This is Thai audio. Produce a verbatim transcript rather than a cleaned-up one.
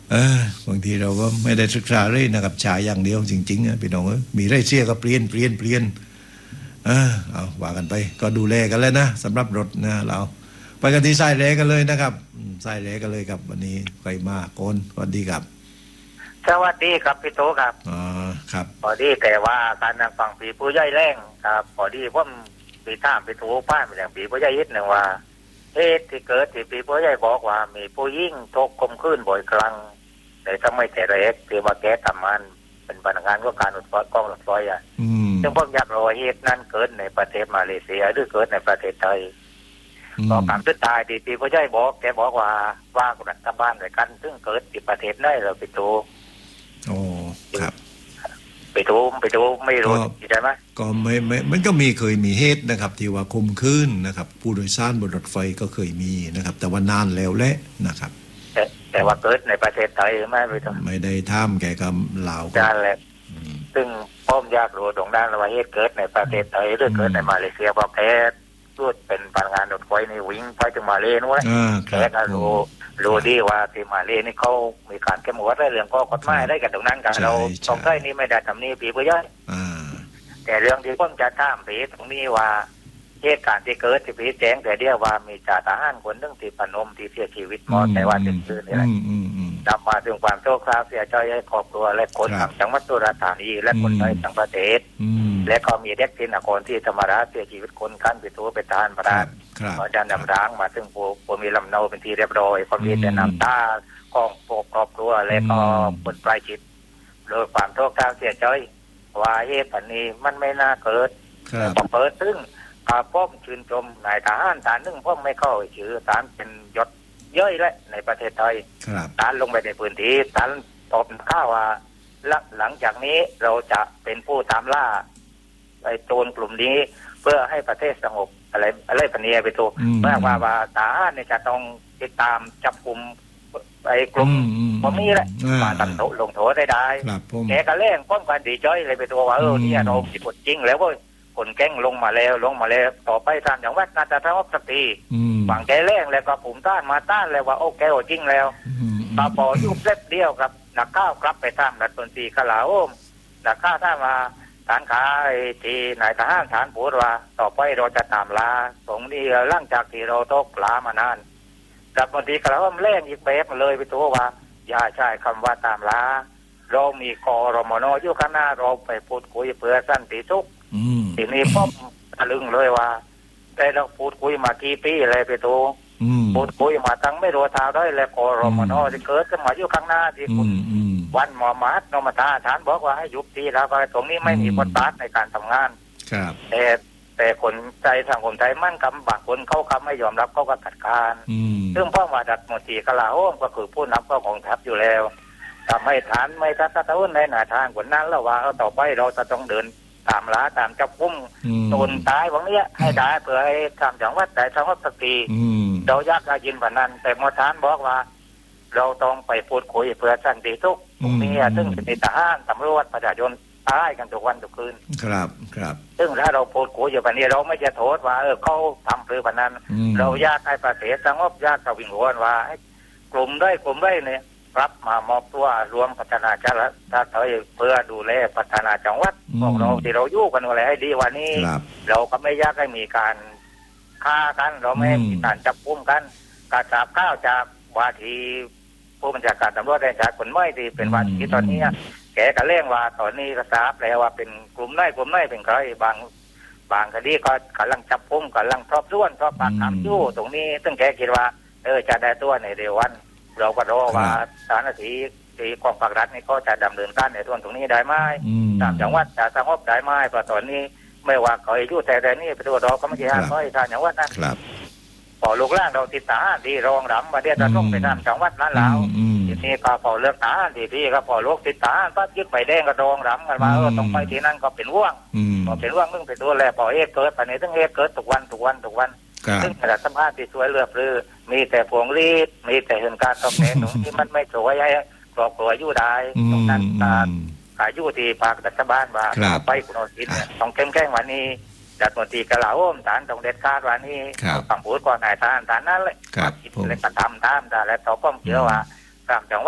เออบางทีเราก็ไม่ได้ศึกษาเลยนะครับฉายอย่างเดียวจริงๆนะพี่น้องเออมีไรเสียก็เปลี่ยนเปลี่ยนเปลี่ยนเออเอาว่ากันไปก็ดูแลกันแล้วนะสำหรับรถนะเราไปกันที่สายแรกกันเลยนะครับสายแรกกันเลยครับวันนี้ใครมาโกนสวัสดีครับสวัสดีครับพี่โตครับอ๋อครับพอดีแต่ว่าการนั่งฟังปีผู้ใหญ่แรงครับพอดีผมปีท่ามไปถูป้ายมาอย่างปีผู้ใหญ่ยิดหนึ่งว่าเหตุที่เกิดที่ปีผู้ใหญ่บอกว่ามีผู้ยิ่งทกคมขึ้นบ่อยครั้งแต่ทำไมแต่เล็กที่ว่าแกทำมันเป็นพนักงานก็การรถไฟกองรถไฟอ่ะซึ่งผมอยากรู้เหตุนั้นเกิดในประเทศมาเลเซียหรือเกิดในประเทศไทยก็การสุดท้ายที่ปีผู้ใหญ่บอกแกบอกว่าว่ารัฐบาลด้วยกันซึ่งเกิดที่ประเทศไหนเราไปดูโอ้ครับไปดูไปดูไม่รู้ใช่ไหมก็ไม่ไม่มันก็มีเคยมีเหตุนะครับที่ว่าคุมขึ้นนะครับผู้โดยสารบนรถไฟก็เคยมีนะครับแต่ว่านานแล้วแหละนะครับแต่แต่ว่าเกิดในประเทศไทยไม่ไปดูไม่ได้ท่ามแกกับลาวกันแหละซึ่งพ่อมอยากรู้ตรงด้านว่าเหตุเกิดในประเทศไทยหรือเกิดในมาเลเซียเพราะแกพูดเป็นพนักงานรถไฟในวิ่งไปถึงมาเลนู้นแกก็รู้รู้ดีว่าที่มาเลนี่เขามีการเข้มงวดเรื่องข้อกฎหมายได้กันตรงนั้นกันเราตรงใกล้นี้ไม่ได้ทำนี่ปีผู้ใหญ่แต่เรื่องที่ผมจะถามปีตรงนี้ว่าเหตุการณ์ที่เกิดที่ปีแจ้งแต่เดียวว่ามีจ่าทหารคนหนึ่งที่พนมที่เสียชีวิตหมดแต่ว่าติดเชื้อนี่แหละนำมาถึงความโศกเศร้าเสียใจให้ครอบครัวและคนทั้งจังหวัดสุราษฎร์ธานีและคนไทยทั้งประเทศและก็มีเด็กที่นครที่ธรรมราชเสียชีวิตคนขั้นไปตัวไปทานพระราชอาจารย์นำร้างมาถึงผู้ผู้มีลำเนาเป็นที่เรียบร้อยความมีแต่น้ำตาของพวกครอบครัวและก็คนใกล้ชิดโดยความโศกเศร้าเสียใจว่าเหตุนี้มันไม่น่าเกิดพอเปิดซึ่งพ่อมชื่นชมนายทหารฐานหนึ่งพ่อมไม่เข้าชื่อฐานเป็นยศเย้ยและในประเทศไทยฐานลงไปในพื้นที่ฐานตอบข้าวว่าหลังจากนี้เราจะเป็นผู้ตามล่าไอ้โจรกลุ่มนี้เพื่อให้ประเทศสงบอะไรอะไรปนีไปตัวเมื่อว่าว่าทหารเนี่ยจะต้องติดตามจับกลุ่มไอ้กลุ่มพวกนี้แหละมาตัดโถลงโถได้ได้แกก็เล่งป้องกันดีจ้อยเลยไปตัวว่าเออเนี่ยเราผิดกฎจริงแล้วเว้ยคนแก้งลงมาแล้วลงมาแล้วต่อไปตามอย่างวัดนาจะทำสักทีหวังแกเล่งแล้วก็ปุ่มต้านมาต้านแล้วว่าโอ้แกจริงแล้วตาปอยุบเล็บเดียวครับนักข้าวกลับไปตามรัฐมนตรีขลาโอมนักข้าวท่านมาฐานขาที่นายทหารฐานพูดว่าต่อไปเราจะตามลาตรงนี้หลังจากที่เราตกลามานานรัฐมนตรีขลาโอมเล่งอีกแบบมาเลยไปตัวว่าอย่าใช้คำว่าตามลาเรามีกรมนอยู่ข้างหน้าเราไปพูดคุยเพื่อสันติสุขทีนี้พ่อตะลึงเลยว่าแต่เราพูดคุยมากี่ปีอะไรไปตัวพูดคุยมาตั้งไม่รู้ทางได้แล้วกรมนที่เกิดขึ้นมาอยู่ข้างหน้าที่คุณวันหมอมาดนมาตาฐานบอกว่าให้ยุบทีแล้วก็ตรงนี้ไม่มีบทบาทในการทำงานแต่แต่คนใจทางคนไทยมั่นคำบางคนเขาคำไม่ยอมรับเขาก็ขัดการซึ่งพ่อมาดัดมติกลาโหมก็คือผู้นำก็ของทัพอยู่แล้วทำให้ฐานไม่ทัดตะวันในหน้าทางคนนั้นแล้วว่าเอาต่อไปเราจะต้องเดินตามล้าตามจับกุ่มโดนตายวันนี้ให้ได้เพื่อให้ทำจังหวัดแต่จังหวัดสักทีเรายากยินพนันแต่มอทานบอกว่าเราต้องไปพูดคุยเพื่อสันติสุขตรงนี้ซึ่งเป็นทหารตำรวจประชาชนตายกันทุกวันทุกคืนครับครับซึ่งถ้าเราพูดคุยอยู่แบบนี้เราไม่จะโทษว่าเออเขาทำเพื่อพนันเรายากให้ประเทศสงบยากกับวิงวอนว่าให้กลุ่มได้กลุ่มได้เนี่ยรับมามอบตัวรวมพัฒนาจังหวัดเพื่อดูแลพัฒนาจังหวัดของเราที่เราอยู่กันอะไรให้ดีวันนี้เราก็ไม่อยากให้มีการฆ่ากันเราไม่มีการจับกุมกันการจับข้าวจากวาทีผู้บัญชาการตำรวจได้จากคนไม่ที่เป็นวาทีตอนนี้แกก็เร่งว่าตอนนี้ก็ทราบแล้วว่าเป็นกลุ่มไหนกลุ่มไหนเป็นใครบางบางคดีก็กำลังจับกุมกำลังสอบสวนสอบปากคำอยู่ตรงนี้ซึ่งแกคิดว่าเออจะได้ตัวในเร็ววันเราก็รอว่าสารสีที่กองปราบรัฐนี่ก็จะดำเนินการในส่วนตรงนี้ได้ไหมตามจังหวัดจะสงบได้ไหมเพราะตอนนี้ไม่ว่าเขาอยู่แต่แต่นี่ไปตัวเราก็ไม่ใช่ห้ามเขาทานอย่างว่านั้นพอลูกล่างเราติดตาที่รองรำมาเดี๋ยวจะต้องไปตามจังหวัดนั้นแล้วทีนี้ก็พอเลือกตาทีพี่ก็พอลูกติดตาปั๊บยึดไปแดงก็รองรำกันมาเออต้องไปที่นั่นก็เป็นว่วงพอเป็นว่วงนึงไปตัวแล้วพอเอเกิดไปในทั้งเอเกิดทุกวันทุกวันทุกวันซึ่งแต่สภาพที่สวยเลือดลือมีแต่พวงรีดมีแต่เห็นการตกแต่งตรงที่มันไม่สวยให้ครอบครัวอยู่ได้ตรงนั้นการขายอยู่ที่ภาครัฐบาลว่าไปคุณโอสินเนี่ยต้องเข้มแข็งวันนี้จัดมติกลาโหมฐานต้องเด็ดขาดวันนี้คำพูดก่อนนายทหารฐานนั้นเลยคิดเลยกระทำตามแต่และต่อป้อมเชื่อว่าตามจัง